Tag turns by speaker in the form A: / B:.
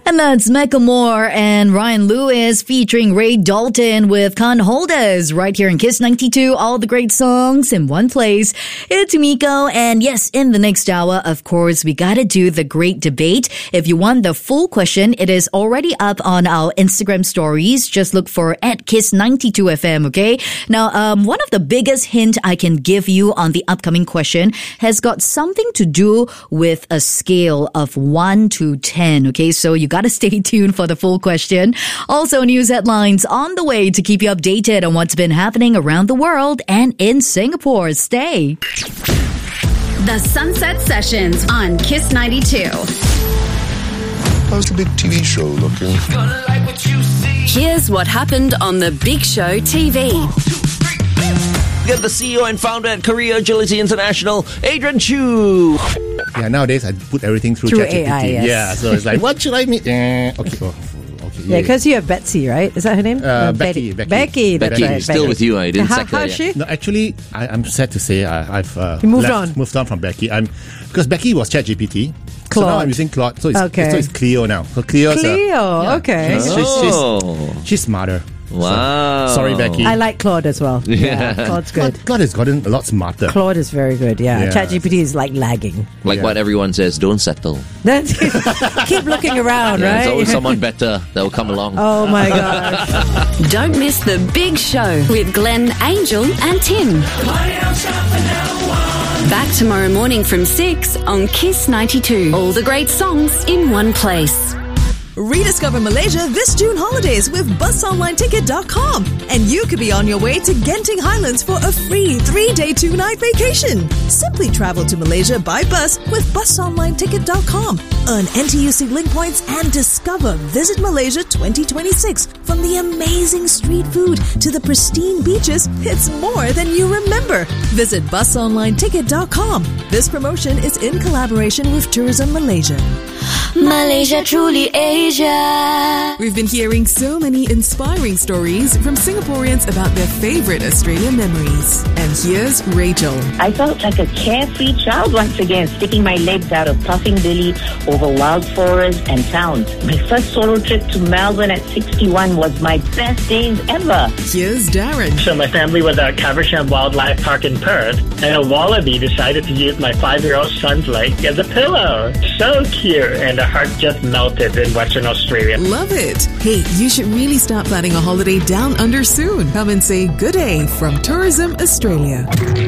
A: And that's Macklemore and Ryan Lewis featuring Ray Dalton with Can't Hold Us right here in Kiss 92. All the great songs in one place. It's Miko, and yes, in the next hour, of course, we gotta do the great debate. If you want the full question, it is already up on our Instagram stories. Just look for @Kiss92FM, okay? Now, one of the biggest hint I can give you on the upcoming question has got something to do with a scale of 1 to 10, okay? So you gotta stay tuned for the full question. Also, news headlines on the way to keep you updated on what's been happening around the world and in Singapore. Stay.
B: The Sunset Sessions on Kiss 92.
C: How's the big TV show looking?
B: Here's what happened on the Big Show TV.
D: Get the CEO and founder at Korea Agility International, Adrian Chu.
E: Yeah, nowadays I put everything through ChatGPT.
F: AI, yes.
E: Yeah, so it's like, what should I meet? Okay.
F: Yeah, because you have Betsy, right? Is that her name?
E: Becky.
F: Becky, that's
D: Becky,
F: right.
D: still with you. I didn't sack her
F: How's she?
D: yet.
E: No, actually, I'm sad to say I've
F: You moved on.
E: moved on from Becky. Because Becky was ChatGPT. So now
F: Claude.
E: I'm using Claude. So it's,
F: Okay.
E: so it's Clio now. So Clio's
F: okay.
E: She's smarter.
D: Wow.
E: So, sorry, Becky.
F: I like Claude as well. Yeah, Claude's good.
E: Claude has gotten a lot smarter.
F: Claude is very good, yeah.
E: Yeah.
F: ChatGPT is like lagging.
D: Like what everyone says, don't settle.
F: Keep looking around,
D: Yeah,
F: right?
D: there's always someone better that will come along.
F: Oh my gosh.
B: Don't miss the Big Show with Glenn, Angel, and Tim. Back tomorrow morning from 6 on Kiss 92. All the great songs in one place.
G: Rediscover Malaysia this June holidays with busonlineticket.com, and you could be on your way to Genting Highlands for a free 3-day 2-night vacation. Simply travel to Malaysia by bus with busonlineticket.com. Earn NTUC link points and discover Visit Malaysia 2026. From the amazing street food to the pristine beaches, it's more than you remember. Visit busonlineticket.com. This promotion is in collaboration with Tourism Malaysia.
H: Malaysia, truly Asia.
G: We've been hearing so many inspiring stories from Singaporeans about their favorite Australian memories. And here's Rachel.
I: I felt like a carefree child once again, sticking my legs out of Puffing Billy over wild forests and towns. My first solo trip to Melbourne at 61 was my best days ever.
G: Here's Darren.
J: So my family was at Caversham Wildlife Park in Perth, and a wallaby decided to use my 5-year-old son's leg as a pillow. So cute, and the heart just melted in Western Australia.
G: Love it. Hey, you should really start planning a holiday down under soon. Come and say good day from Tourism Australia.